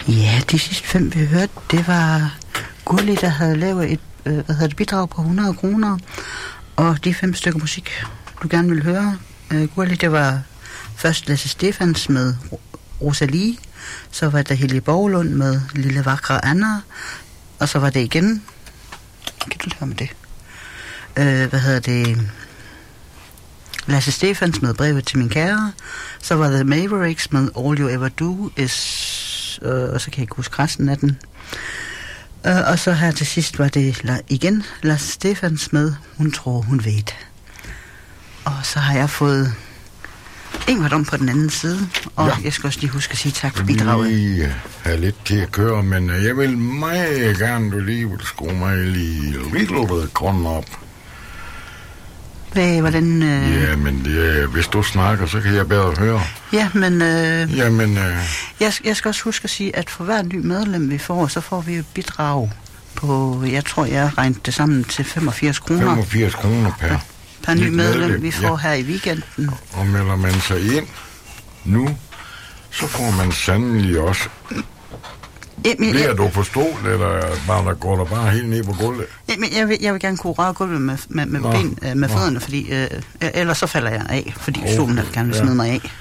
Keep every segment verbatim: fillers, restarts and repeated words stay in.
Ja, de sidste fem, vi hørte, det var Gurli, der havde lavet et øh, hvad hedder det, bidrag på hundrede kroner. Og de fem stykker musik, du gerne vil høre, øh, Gurli, det var først Lasse Stefans med Rosalie, så var der Helge Borglund med Lille Vakre Anna, og så var det igen, kan du lade med det, øh, hvad hedder det, Lasse Stefans med Brevet til min kære, så var det Mavericks med All You Ever Do Is, øh, og så kan jeg ikke huske resten af den. Øh, og så her til sidst var det la- igen Lasse Stefans med Hun tror hun ved. Og så har jeg fået Ingvard om på den anden side, og ja. Jeg skal også lige huske at sige tak for bidraget. Vi har lidt til at køre, men jeg vil meget gerne, du lige vil skrue mig lige lidt grøn op. Hvad, hvordan... Øh... Ja, men det, hvis du snakker, så kan jeg bedre høre. Ja, men... Øh... Jamen... Øh... Jeg, jeg skal også huske at sige, at for hver ny medlem, vi får, så får vi et bidrag på... Jeg tror, jeg regnet det sammen til femogfirs kroner. femogfirs kroner per... Per, per ny medlem, medlem, vi får ja. Her i weekenden. Og melder man sig ind nu, så får man sandelig også... Jamen, Bliver jeg, du på stol, eller bare der går der bare helt ned på gulvet? Jamen, jeg, vil, jeg vil gerne kunne røre gulvet med, med, med, ben, øh, med fødderne, fordi øh, ellers så falder jeg af, fordi oh, stolen vil gerne ja. Smide mig af.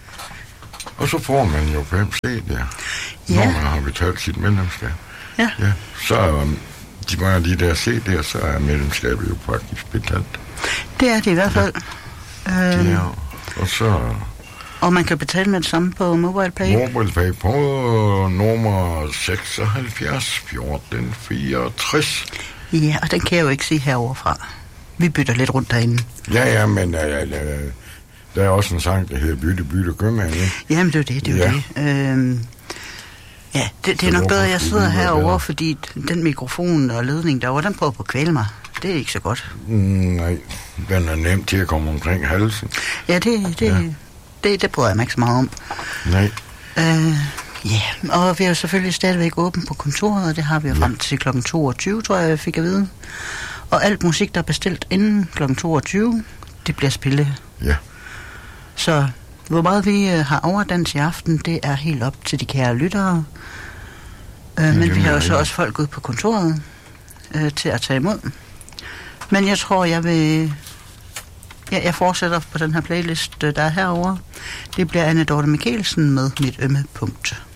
Og så får man jo fem C D'er, ja. Når man har betalt sit medlemskab. Ja. Ja, så er de bare de der C D'er, så er medlemskabet jo faktisk betalt. Det er det i hvert fald. Ja. Øhm, ja. Og så... Og man kan betale med det samme på MobilePay? MobilePay på nummer seksoghalvfjerds fjorten fireogtres. Ja, og den kan jeg jo ikke se heroverfra. Vi bytter lidt rundt derinde. Ja, ja, men ja, ja, der er også en sang, der hedder Bytte, Bytte, Købmand, ikke? Jamen, det er det, det er ja. det. Øhm, ja, det, det er nok bedre, at jeg sidder herovre, fordi den mikrofon og ledning derovre, den prøver på at kvæle mig. Det er ikke så godt. Mm, nej, den er nemt til at komme omkring halsen. Ja, det... det ja. Det, det bryder jeg mig ikke så meget om. Nej. Øh, ja, yeah. Og vi er jo selvfølgelig stadigvæk åbent på kontoret, og det har vi jo ja. Frem til klokken toogtyve, tror jeg, jeg fik at vide. Og alt musik, der er bestilt inden klokken toogtyve, det bliver spillet. Ja. Så hvor meget vi øh, har overdans i aften, det er helt op til de kære lyttere. Øh, ja, men vi har jo så også folk ude på kontoret øh, til at tage imod. Men jeg tror, jeg vil... Ja, jeg fortsætter på den her playlist, der er herovre. Det bliver Anne Dorte Mikkelsen med Mit ømme punkt.